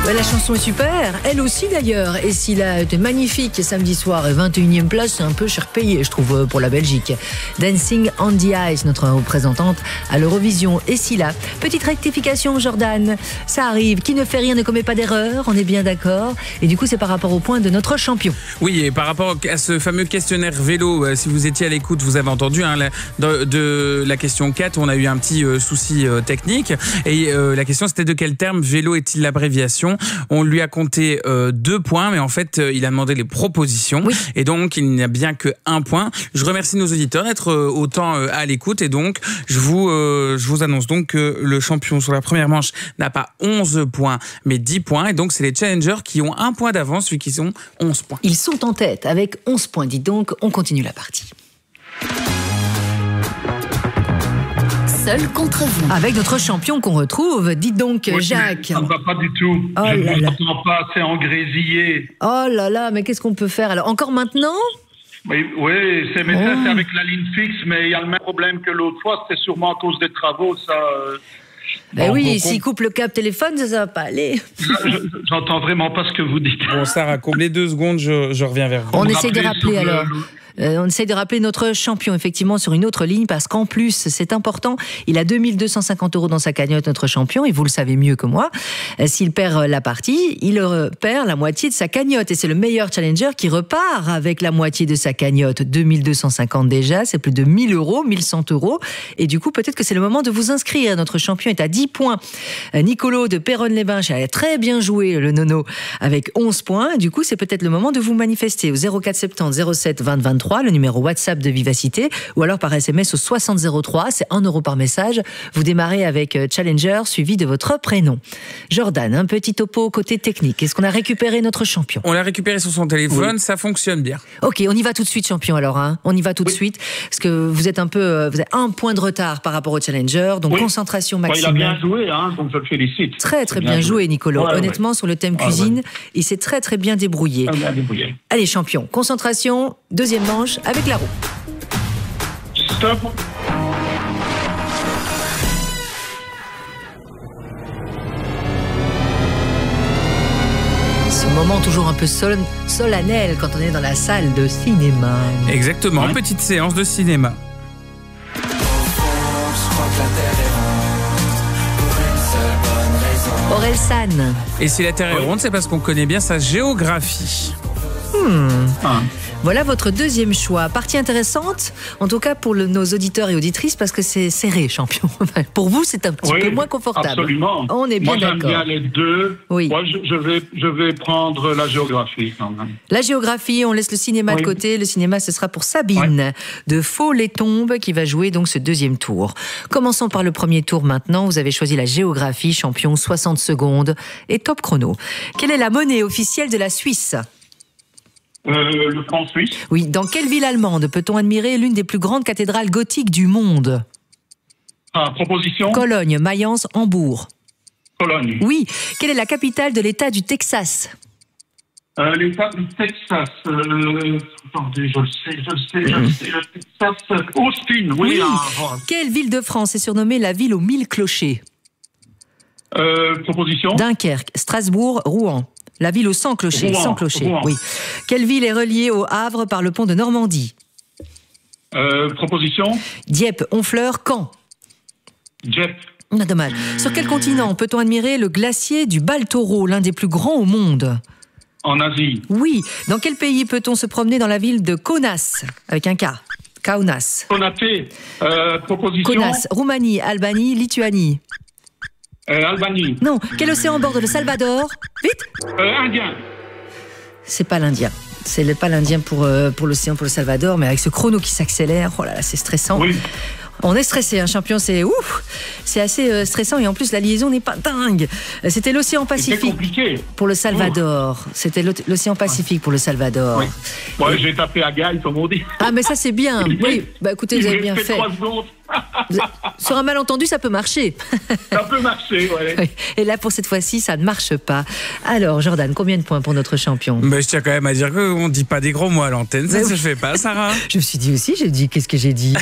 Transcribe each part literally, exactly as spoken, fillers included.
Ouais, la chanson est super, elle aussi d'ailleurs. Et s'il a été magnifique samedi soir et vingt et unième place, c'est un peu cher payé, je trouve, pour la Belgique. Dancing on the Ice, notre représentante à l'Eurovision. Et si là, petite rectification, Jordan, ça arrive. Qui ne fait rien ne commet pas d'erreur, on est bien d'accord. Et du coup, c'est par rapport au point de notre champion. Oui, et par rapport à ce fameux questionnaire vélo, euh, si vous étiez à l'écoute, vous avez entendu hein, la, de, de la question quatre, on a eu un petit euh, souci euh, technique. Et euh, la question, c'était de quel terme vélo est-il l'abréviation ? On lui a compté euh, deux points, mais en fait, euh, il a demandé les propositions. Oui. Et donc, il n'y a bien que un point. Je remercie nos auditeurs d'être euh, autant euh, à l'écoute. Et donc, je vous, euh, je vous annonce donc que le champion sur la première manche n'a pas onze points, mais dix points. Et donc, c'est les challengers qui ont un point d'avance, celui qui ont onze points. Ils sont en tête avec onze points. Dites donc, on continue la partie. Seul contre vous. Avec notre champion qu'on retrouve. Dites donc, oui, Jacques. Ça ne va pas du tout. Oh je ne m'entends pas assez engrésillé. Oh là là, mais qu'est-ce qu'on peut faire alors? Encore maintenant? Oui, oui c'est, mais oh. ça, c'est avec la ligne fixe, mais il y a le même problème que l'autre fois. C'était sûrement à cause des travaux, ça. Euh... Ben bon, oui, s'il coupe le câble téléphone, ça, ça va pas aller. J'entends vraiment pas ce que vous dites. Bon, Sarah, comblez deux secondes, je, je reviens vers vous. On essaie de rappeler alors. Le... Euh, on essaie de rappeler notre champion, effectivement, sur une autre ligne, parce qu'en plus, c'est important, il a deux mille deux cent cinquante euros dans sa cagnotte, notre champion, et vous le savez mieux que moi. Euh, s'il perd la partie, il euh, perd la moitié de sa cagnotte, et c'est le meilleur challenger qui repart avec la moitié de sa cagnotte. deux mille deux cent cinquante déjà, c'est plus de mille euros, mille cent euros, et du coup, peut-être que c'est le moment de vous inscrire. Notre champion est à dix points. Euh, Nicolo de Péronne-les-Bains, il a très bien joué, le nono, avec onze points. Du coup, c'est peut-être le moment de vous manifester au zéro quatre soixante-dix zéro sept vingt vingt-trois, le numéro WhatsApp de Vivacité, ou alors par S M S au soixante zéro trois, c'est un euro par message. Vous démarrez avec Challenger suivi de votre prénom. Jordan, un petit topo côté technique. Est-ce qu'on a récupéré notre champion? On l'a récupéré sur son téléphone, oui. Ça fonctionne bien. Ok, on y va tout de suite, champion, alors. Hein. On y va tout oui. de suite, parce que vous êtes un peu, vous avez un point de retard par rapport au Challenger, donc oui. concentration maximale. Ouais, il a bien joué, hein, donc je le félicite. Très très bien, bien joué, Nicolo. Ouais, Honnêtement, ouais. sur le thème cuisine, ah, ouais. il s'est très très bien débrouillé. Très bien débrouillé. Allez, champion, concentration, deuxième manche, avec la roue. Stop. Ce moment toujours un peu sol- solennel quand on est dans la salle de cinéma. Exactement, ouais. Petite séance de cinéma. Orelsan. Et si la Terre est ronde, c'est parce qu'on connaît bien sa géographie. Hmm. Ah. Voilà votre deuxième choix. Partie intéressante, en tout cas pour le, nos auditeurs et auditrices, parce que c'est serré, champion. Pour vous, c'est un petit oui, peu moins confortable. Absolument. On est bien Moi, d'accord. Moi, j'aime bien les deux. Oui. Moi, je, je, vais, je vais prendre la géographie quand même. La géographie, on laisse le cinéma oui. de côté. Le cinéma, ce sera pour Sabine oui. de Faux-les-Tombes qui va jouer donc ce deuxième tour. Commençons par le premier tour maintenant. Vous avez choisi la géographie, champion, soixante secondes et top chrono. Quelle est la monnaie officielle de la Suisse ? Euh, le franc suisse. Oui, dans quelle ville allemande peut-on admirer l'une des plus grandes cathédrales gothiques du monde? Ah, proposition. Cologne, Mayence, Hambourg. Cologne. Oui. Quelle est la capitale de l'État du Texas? euh, L'État du Texas. Euh, attendez, je le sais, je le sais, je le sais. Le Texas. Austin, oui. oui. Ah, Quelle ville de France est surnommée la ville aux mille clochers? euh, Proposition. Dunkerque, Strasbourg, Rouen. La ville aux cent clochers, Rouen, cent clochers, Rouen. oui. Quelle ville est reliée au Havre par le pont de Normandie? euh, Proposition. Dieppe, Honfleur, Caen. Dieppe. Ah, dommage. Sur quel continent peut-on admirer le glacier du Baltoro, l'un des plus grands au monde? En Asie. Oui. Dans quel pays peut-on se promener dans la ville de Kaunas, avec un K? Kaunas. Konaté. Euh, proposition. Kaunas, Roumanie, Albanie, Lituanie. Euh, Albanie. Non. Quel océan borde le Salvador? Vite. Euh, Indien. C'est pas l'Indien. C'est le, pas l'Indien pour, euh, pour l'océan, pour le Salvador, mais avec ce chrono qui s'accélère, oh là là, c'est stressant. Oui. On est stressé, un hein, champion, c'est ouf, c'est assez euh, stressant et en plus la liaison n'est pas dingue. C'était l'océan Pacifique pour le Salvador. C'était l'océan Pacifique pour le Salvador. Oui. Moi, ouais, j'ai tapé à Gaï, comme on dit. Ah, mais ça c'est bien. Oui, bah écoutez, vous avez bien fait. Sur un malentendu, ça peut marcher. Ça peut marcher, ouais. Et là, pour cette fois-ci, ça ne marche pas. Alors, Jordan, combien de points pour notre champion? Mais je tiens quand même à dire qu'on ne dit pas des gros mots à l'antenne. Ça ne se fait pas, Sarah. Je me suis dit aussi, j'ai dit, qu'est-ce que j'ai dit?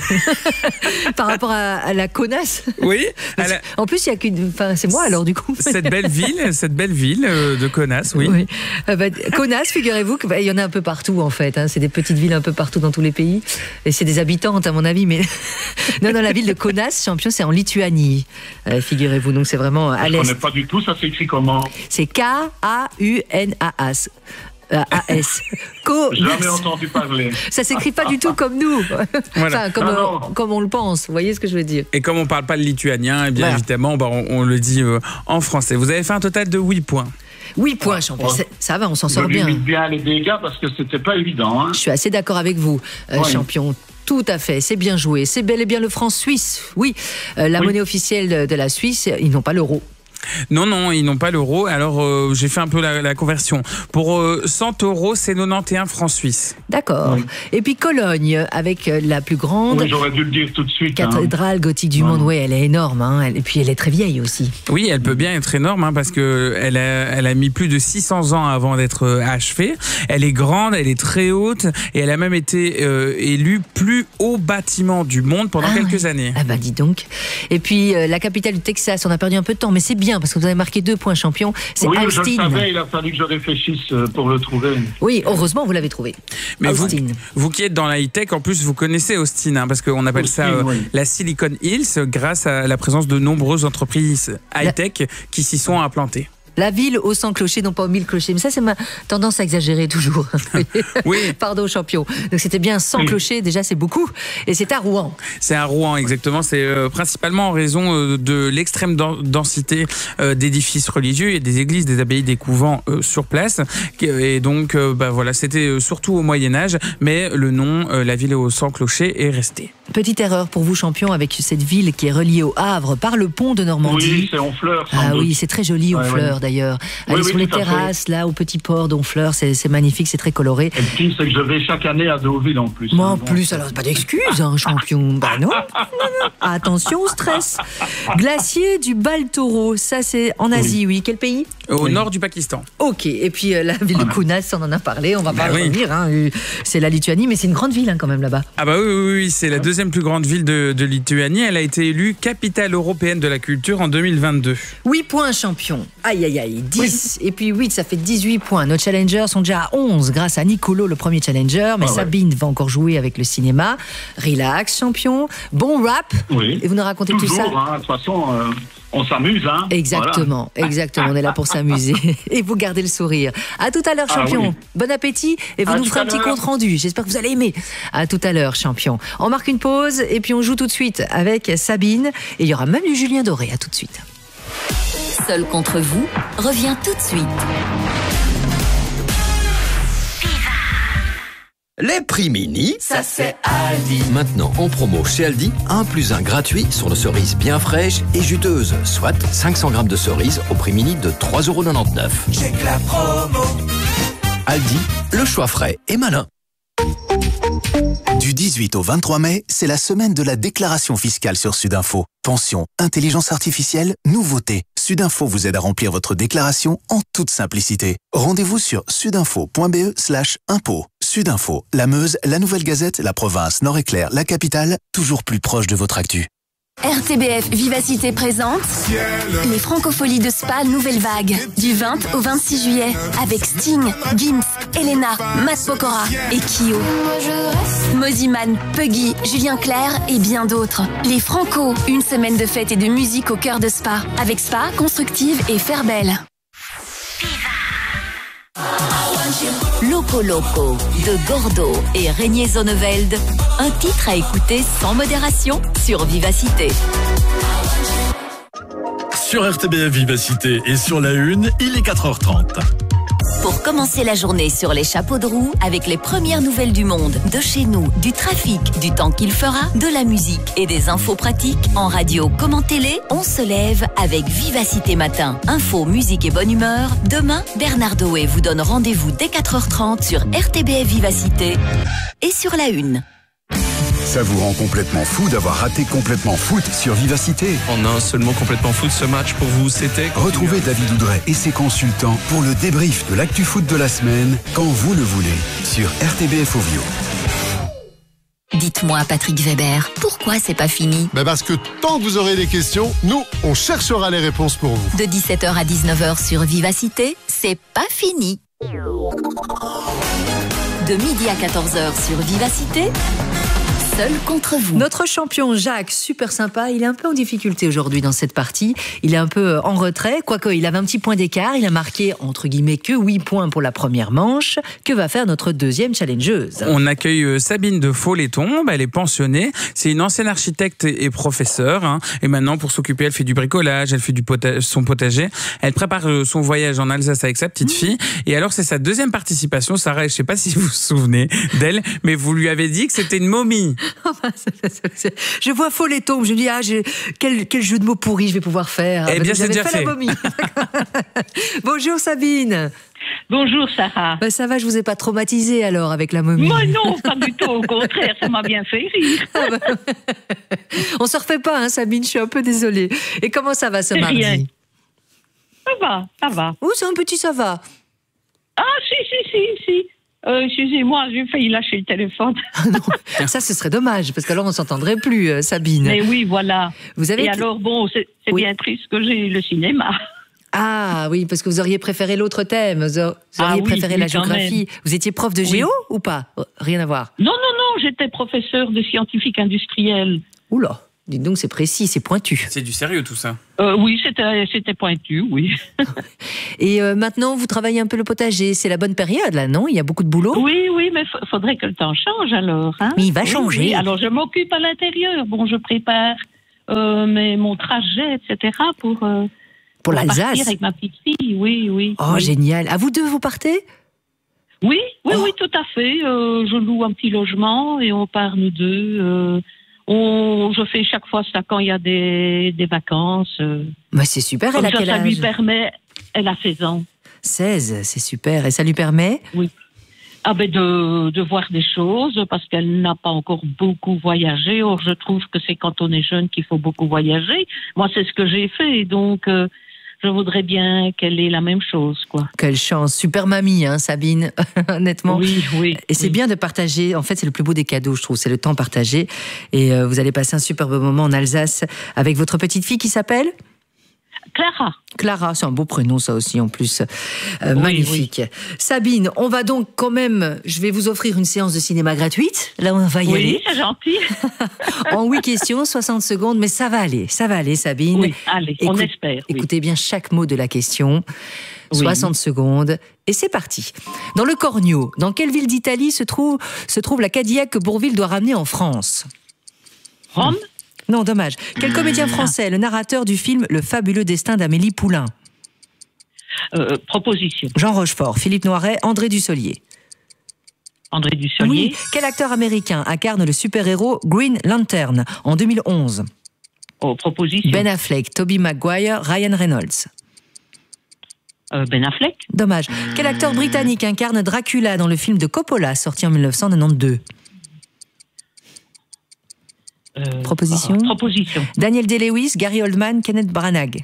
Par rapport à, à la connasse. Oui. La... En plus, il y a qu'une. Enfin, c'est moi alors, du coup. Cette belle ville, cette belle ville euh, de Kaunas, oui. oui. Euh, bah, Kaunas, figurez-vous qu'il bah, y en a un peu partout, en fait. Hein. C'est des petites villes un peu partout dans tous les pays. Et c'est des habitantes, à mon avis. Mais non, non, la ville de Kaunas, champion, c'est en Lituanie, euh, figurez-vous. Donc, c'est vraiment à l'est. Je ne connais pas du tout, ça s'écrit comment? C'est K A U N A S. A S. Co- Je n'ai entendu parler. Ça s'écrit pas du tout comme nous. Voilà. Enfin, comme, ah, euh, comme on le pense. Vous voyez ce que je veux dire? Et comme on ne parle pas le lituanien, eh bien voilà. évidemment, bah, on, on le dit euh, en français. Vous avez fait un total de huit points. huit points, champion. Ouais. Ça va, on s'en sort bien. Je limite bien les dégâts parce que c'était pas évident. Hein. Je suis assez d'accord avec vous, euh, ouais. champion. Tout à fait, c'est bien joué. C'est bel et bien le franc suisse. Oui, euh, la oui. monnaie officielle de, de la Suisse, ils n'ont pas l'euro. Non, non, ils n'ont pas l'euro. Alors, euh, j'ai fait un peu la, la conversion. Pour euh, cent euros, c'est quatre-vingt-onze francs suisses. D'accord. Oui. Et puis Cologne, avec la plus grande... Oui, j'aurais dû le dire tout de suite. Cathédrale hein. gothique du ouais. monde. Oui, elle est énorme. Hein. Et puis, elle est très vieille aussi. Oui, elle peut bien être énorme hein, parce qu'elle a, elle a mis plus de six cents ans avant d'être achevée. Elle est grande, elle est très haute et elle a même été euh, élue plus haut bâtiment du monde pendant ah, quelques années. Ah bah dis donc. Et puis, euh, la capitale du Texas, on a perdu un peu de temps, mais c'est bien parce que vous avez marqué deux points, champion. C'est oui, Austin. Je le savais, il a fallu que je réfléchisse pour le trouver. Oui, heureusement, vous l'avez trouvé. Mais vous, vous qui êtes dans la high-tech, en plus, vous connaissez Austin, hein, parce qu'on appelle Austin, ça euh, oui. la Silicon Hills, grâce à la présence de nombreuses entreprises high-tech la... qui s'y sont implantées. La ville aux cent clochers, non pas aux mille clochers. Mais ça, c'est ma tendance à exagérer toujours. Oui. Pardon, champion. Donc, c'était bien cent oui. clochers. Déjà, c'est beaucoup. Et c'est à Rouen. C'est à Rouen, exactement. C'est euh, principalement en raison euh, de l'extrême densité euh, d'édifices religieux. Il y a des églises, des abbayes, des couvents euh, sur place. Et donc, euh, bah, voilà, c'était surtout au Moyen-Âge. Mais le nom, euh, la ville aux cent clochers, est resté. Petite erreur pour vous, champion, avec cette ville qui est reliée au Havre par le pont de Normandie. Oui, c'est Honfleur. Ah doute. oui, c'est très joli, Honfleur. Ouais, ouais. D'ailleurs. Allez oui, sur oui, les terrasses, là, au petit port d'Honfleur, c'est, c'est magnifique, c'est très coloré. Et le pire, c'est que je vais chaque année à Deauville en plus. Moi hein, en bon. plus, alors pas d'excuses, hein, champion. Bah non, non, non. Attention au stress. Glacier du Baltoro, ça c'est en Asie, oui. oui. Quel pays? Au oui. nord du Pakistan. Ok, et puis euh, la ville de Kaunas, on en a parlé, on va pas bah revenir. Oui. Hein. C'est la Lituanie, mais c'est une grande ville hein, quand même là-bas. Ah bah oui, oui, oui, c'est la deuxième plus grande ville de, de Lituanie. Elle a été élue capitale européenne de la culture en deux mille vingt-deux. huit points, champion. Aïe, aïe, aïe. dix. Oui. Et puis huit, ça fait dix-huit points. Nos challengers sont déjà à onze grâce à Nicolo, le premier challenger. Mais ah ouais. Sabine va encore jouer avec le cinéma. Relax, champion. Bon rap. Oui. Et vous nous racontez Toujours, tout ça. Hein, de toute façon, euh, on s'amuse. Hein. Exactement, voilà. exactement. On est là pour s'amuser. Et vous gardez le sourire. À tout à l'heure, champion. Ah, oui. Bon appétit. Et vous à nous ferez un petit compte rendu. J'espère que vous allez aimer. À tout à l'heure, champion. On marque une pause et puis on joue tout de suite avec Sabine. Et il y aura même du Julien Doré. À tout de suite. Seul contre vous revient tout de suite. Les prix mini, ça c'est Aldi. Maintenant en promo chez Aldi, un plus un gratuit sur nos cerises bien fraîches et juteuses, soit cinq cents grammes de cerises au prix mini de trois euros quatre-vingt-dix-neuf. Check la promo. Aldi, le choix frais et malin. Du dix-huit au vingt-trois mai, c'est la semaine de la déclaration fiscale sur Sudinfo. Pension, intelligence artificielle, nouveauté. Sudinfo vous aide à remplir votre déclaration en toute simplicité. Rendez-vous sur sudinfo.be slash impôt. Sudinfo, la Meuse, la Nouvelle Gazette, la province, Nord-Éclair, la capitale, toujours plus proche de votre actu. R T B F Vivacité présente les Francopholies de Spa Nouvelle Vague du vingt au vingt-six juillet avec Sting, Gims, Elena, Matt Pokora et Kyo. Moziman, Puggy, Julien Clerc et bien d'autres. Les Franco, une semaine de fête et de musique au cœur de Spa avec Spa, Constructive et Fairbelle. Loco Loco de Gordo et Régnier Zonneveld, un titre à écouter sans modération sur Vivacité. Sur R T B F Vivacité et sur la Une, il est quatre heures trente. Pour commencer la journée sur les chapeaux de roue avec les premières nouvelles du monde, de chez nous, du trafic, du temps qu'il fera, de la musique et des infos pratiques, en radio comme en télé, on se lève avec Vivacité Matin. Info, musique et bonne humeur. Demain, Bernard Doé vous donne rendez-vous dès quatre heures trente sur R T B F Vivacité et sur la Une. Ça vous rend complètement fou d'avoir raté Complètement Foot sur Vivacité. En un seul mot, Complètement Foot, ce match pour vous, c'était... Retrouvez David Oudret et ses consultants pour le débrief de l'actu foot de la semaine, quand vous le voulez, sur R T B F Ovio. Dites-moi, Patrick Weber, pourquoi c'est pas fini? Ben parce que tant que vous aurez des questions, nous, on cherchera les réponses pour vous. De dix-sept heures à dix-neuf heures sur Vivacité, c'est pas fini. De midi à quatorze heures sur Vivacité, seul contre vous. Notre champion Jacques, super sympa, il est un peu en difficulté aujourd'hui dans cette partie. Il est un peu en retrait, quoique il avait un petit point d'écart. Il a marqué, entre guillemets, que huit points pour la première manche. Que va faire notre deuxième challengeuse? On accueille Sabine de Faux-les-Tombes. Elle est pensionnée. C'est une ancienne architecte et professeure. Hein. Et maintenant, pour s'occuper, elle fait du bricolage, elle fait du potage, son potager. Elle prépare son voyage en Alsace avec sa petite fille. Et alors, c'est sa deuxième participation. Sarah, je ne sais pas si vous vous souvenez d'elle, mais vous lui avez dit que c'était une momie. Je vois Faux-les-Tombes, je me dis, ah, je... quel, quel jeu de mots pourri je vais pouvoir faire. Eh bien, c'est déjà fait. fait. La momie. Bonjour Sabine. Bonjour Sarah. Ben, ça va, je vous ai pas traumatisé alors avec la momie? Moi non, pas du tout, au contraire, ça m'a bien fait rire. Ah ben... On se refait pas, hein, Sabine, je suis un peu désolée. Et comment ça va ce c'est mardi? rien. Ça va, ça va. Oh, c'est un petit ça va. Ah si, si, si, si. Euh, excusez-moi, j'ai failli lâcher le téléphone. Ah non, ça, ce serait dommage, parce qu'alors on ne s'entendrait plus, euh, Sabine. Mais oui, voilà. Vous avez Et été... alors, bon, c'est, c'est oui. bien triste que j'ai le cinéma. Ah oui, parce que vous auriez préféré l'autre thème, vous auriez ah, oui, préféré oui, la géographie. Vous étiez prof de géo oui. ou pas? Rien à voir. Non, non, non, j'étais professeur de scientifique industriel. Oula, dites donc, c'est précis, c'est pointu. C'est du sérieux tout ça. Euh, oui, c'était, c'était pointu, oui. Et euh, maintenant, vous travaillez un peu le potager. C'est la bonne période, là, non? Il y a beaucoup de boulot? Oui, oui, mais il faudrait que le temps change, alors. Hein? Mais il va oui, changer. Oui. Alors, je m'occupe à l'intérieur. Bon, je prépare euh, mes, mon trajet, et cetera, pour, euh, pour, pour l'Alsace. partir avec ma petite fille, oui, oui. Oh, oui. génial. À vous deux, vous partez? Oui, oui, oh. oui, tout à fait. Euh, je loue un petit logement et on part, nous deux. Euh, On, je fais chaque fois ça quand il y a des, des vacances. Euh. Bah c'est super, elle a ça, quel ça âge? lui permet, elle a seize ans. seize, c'est super. Et ça lui permet? Oui. Ah ben de, de voir des choses, parce qu'elle n'a pas encore beaucoup voyagé. Or, je trouve que c'est quand on est jeune qu'il faut beaucoup voyager. Moi, c'est ce que j'ai fait, donc... Euh, je voudrais bien qu'elle ait la même chose, quoi. Quelle chance. Super mamie, hein, Sabine, honnêtement. Oui, oui. Et c'est oui. bien de partager. En fait, c'est le plus beau des cadeaux, je trouve. C'est le temps partagé. Et euh, vous allez passer un superbe moment en Alsace avec votre petite fille qui s'appelle Clara. Clara, c'est un beau prénom, ça aussi, en plus. Euh, oui, magnifique. Oui. Sabine, on va donc quand même... Je vais vous offrir une séance de cinéma gratuite. Là, on va y oui, aller. Oui, c'est gentil. En huit questions, soixante secondes, mais ça va aller. Ça va aller, Sabine. Oui, allez, Écoute, on espère. Oui. Écoutez bien chaque mot de la question. Oui. soixante secondes. Et c'est parti. Dans le Cornio, dans quelle ville d'Italie se trouve, se trouve la Cadillac que Bourvil doit ramener en France? Rome. Non, dommage. Quel comédien français, le narrateur du film Le fabuleux destin d'Amélie Poulain? euh, Proposition. Jean Rochefort, Philippe Noiret, André Dussolier. André Dussolier. Oui. Quel acteur américain incarne le super-héros Green Lantern en deux mille onze? Oh, proposition. Ben Affleck, Tobey Maguire, Ryan Reynolds. Euh, Ben Affleck. Dommage. Quel acteur britannique incarne Dracula dans le film de Coppola, sorti en dix-neuf cent quatre-vingt-douze? Euh, proposition. Euh, proposition. Daniel Day-Lewis, Gary Oldman, Kenneth Branagh.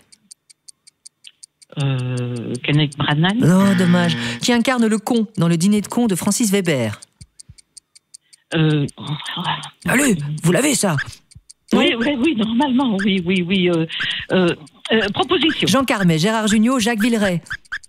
Euh, Kenneth Branagh. Non, dommage. Qui incarne le con dans le dîner de con de Francis Weber? Euh... Allez, vous l'avez ça? Oui, oui, oui, normalement, oui, oui, oui. Euh, euh, euh, proposition. Jean Carmet, Gérard Jugnot, Jacques Villeray.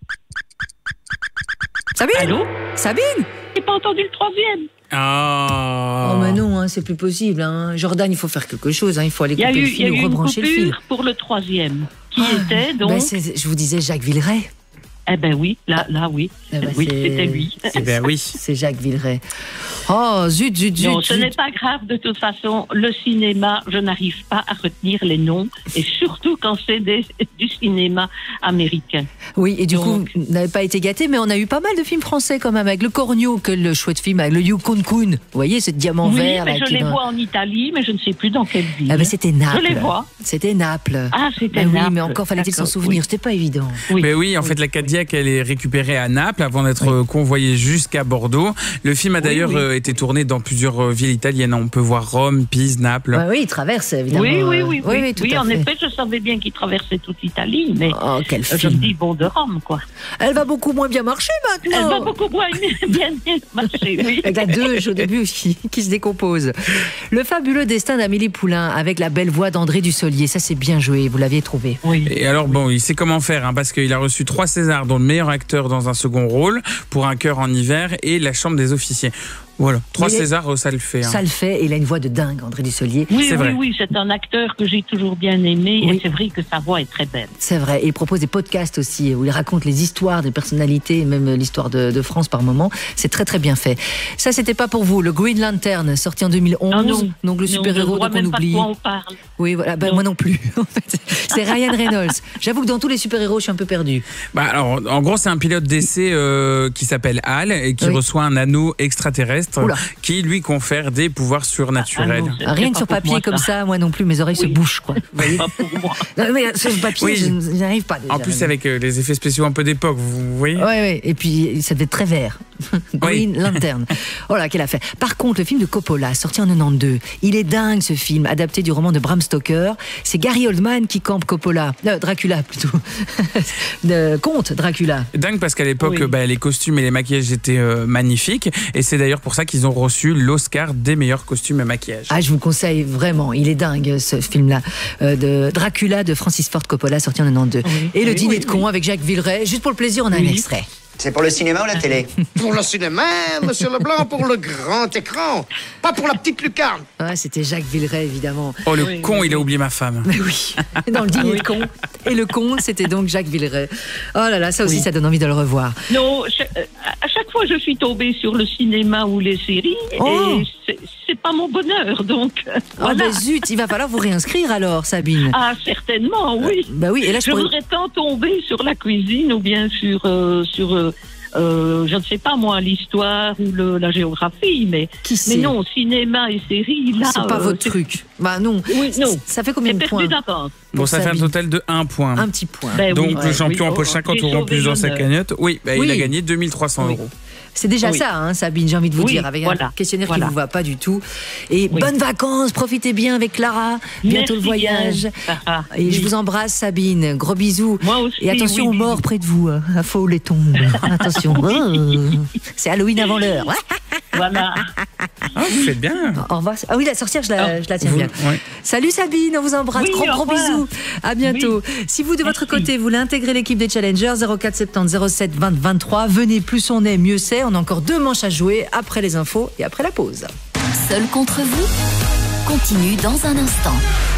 Sabine? Allô? Sabine? J'ai pas entendu le troisième. Oh, oh mais non, hein, c'est plus possible. Hein. Jordan, il faut faire quelque chose. Hein. Il faut aller couper le fil ou rebrancher le fil. Il y a eu une coupure pour le troisième. Qui ah, était donc ben je vous disais Jacques Villeray. Eh ben oui, là, là oui. Eh ben oui, c'était lui. Eh ben oui. C'est Jacques Villeray. Oh, zut, zut, zut. Non, ce zut. n'est pas grave, de toute façon. Le cinéma, je n'arrive pas à retenir les noms. Et surtout quand c'est des, du cinéma américain. Oui, et du Donc, coup, vous n'avez pas été gâté, mais on a eu pas mal de films français quand même, avec le Cornio, que le chouette film, avec le Yukon Kun. Vous voyez, ce diamant oui, vert. mais là, je les dans... vois en Italie, mais je ne sais plus dans quelle ville. Ah ben c'était Naples. Je les vois. C'était Naples. Ah, c'était ben Naples. Oui, mais encore fallait-il s'en souvenir. Oui. C'était pas évident. Oui. Mais oui, en oui. fait, la Cadillac, elle est récupérée à Naples avant d'être oui. convoyée jusqu'à Bordeaux. Le film a d'ailleurs oui, oui. été tourné dans plusieurs villes italiennes. On peut voir Rome, Pise, Naples. Bah oui, il traverse évidemment. Oui, oui, oui. Oui, oui, tout oui à en fait. effet, je savais bien qu'il traversait toute l'Italie, mais oh, quel je film. me dis bon de Rome, quoi. Elle va beaucoup moins bien marcher maintenant. Elle va beaucoup moins bien, bien marcher, oui. Avec la deux au début qui, qui se décompose. Le fabuleux destin d'Amélie Poulain avec la belle voix d'André Dussolier. Ça, c'est bien joué. Vous l'aviez trouvé. Oui. Et alors, bon, il sait comment faire, hein, parce qu'il a reçu trois Césars, dont le meilleur acteur dans un second rôle, pour Un cœur en hiver et La chambre des officiers. Voilà, trois Césars, ça le fait. Hein. Ça le fait, et il a une voix de dingue, André Dussolier. Oui, c'est oui, vrai. oui, c'est un acteur que j'ai toujours bien aimé, oui. et c'est vrai que sa voix est très belle. C'est vrai, et il propose des podcasts aussi, où il raconte les histoires des personnalités, même l'histoire de, de France par moment. C'est très très bien fait. Ça, c'était pas pour vous, le Green Lantern, sorti en deux mille onze, non, non, donc le super-héros qu'on oublie. Pas de quoi on parle. Oui, voilà, ben, moi non plus. En fait, c'est Ryan Reynolds. J'avoue que dans tous les super-héros, je suis un peu perdu. Bah alors, en gros, c'est un pilote d'essai euh, qui s'appelle Hal et qui oui. reçoit un anneau extraterrestre Oula. qui lui confère des pouvoirs surnaturels. Ah, non, rien que sur papier moi, comme ça, moi non plus, mes oreilles oui. se bouchent, quoi. Pas pour moi. Non, mais sur le papier, oui. je n'y arrive pas. Déjà, en plus, avec euh, les effets spéciaux un peu d'époque, vous voyez. Oui, oui. Et puis ça devait être très vert. Green oui. Lantern. Oh là, quelle affaire. Par contre, le film de Coppola, sorti en quatre-vingt-douze, il est dingue ce film, adapté du roman de Bram Stoker. C'est Gary Oldman qui campe Coppola, euh, Dracula plutôt, de Comte Dracula. Dingue parce qu'à l'époque, oui. bah, les costumes et les maquillages étaient euh, magnifiques, et c'est d'ailleurs pour ça qu'ils ont reçu l'Oscar des meilleurs costumes et maquillages. Ah, je vous conseille vraiment, il est dingue ce film-là, euh, de Dracula de Francis Ford Coppola, sorti en quatre-vingt-douze. Oui. Et le oui, dîner oui, de con oui. avec Jacques Villeray. Juste pour le plaisir, on a oui. un extrait. C'est pour le cinéma ou la télé? Pour le cinéma, monsieur Leblanc, pour le grand écran, pas pour la petite lucarne. Ah, c'était Jacques Villeray, évidemment. Oh, le oui, con, oui. il a oublié ma femme. Mais oui, dans le dîner ah, oui. de con. Et le con, c'était donc Jacques Villeray. Oh là là, ça aussi, oui. ça donne envie de le revoir. Non, à chaque fois, je suis tombée sur le cinéma ou les séries, oh. et c'est pas mon bonheur, donc. Oh, voilà. ben zut, il va falloir vous réinscrire alors, Sabine. Ah, certainement, oui. Euh, bah oui, et là, je, je pourrais... voudrais tant tomber sur la cuisine ou bien sur, euh, sur euh, euh, je ne sais pas moi, l'histoire ou le, la géographie, mais, mais non, cinéma et séries, là. C'est pas euh, votre truc. Bah non. Oui, non. Ça fait combien de points? Bon, ça fait un total de un point. Un petit point. Ben Donc, oui, le ouais, champion oui, empoche cinquante euros en plus dans sa cagnotte. Oui, bah, oui, il a gagné deux mille trois cents euros. C'est déjà oui. ça, hein, Sabine, j'ai envie de vous oui, dire, avec voilà, un questionnaire voilà. qui ne vous va pas du tout. Et oui. bonnes vacances, profitez bien avec Clara, bientôt Merci le voyage. Ah, et oui. je vous embrasse, Sabine, gros bisous. Moi aussi. Et attention oui, aux morts oui. près de vous, hein. À faux les tombes. Attention, oh. C'est Halloween avant l'heure. Voilà. Ah, vous faites bien. Au revoir. Ah oui, la sorcière, je la, oh, je la tiens vous, bien. Oui. Salut Sabine, on vous embrasse. Oui, gros gros bisous. À bientôt. Oui. Si vous, de votre Merci. côté, voulez intégrer l'équipe des Challengers, zéro quatre soixante-dix zéro sept vingt vingt-trois, venez, plus on est, mieux c'est. On a encore deux manches à jouer après les infos et après la pause. Seul contre vous continue dans un instant.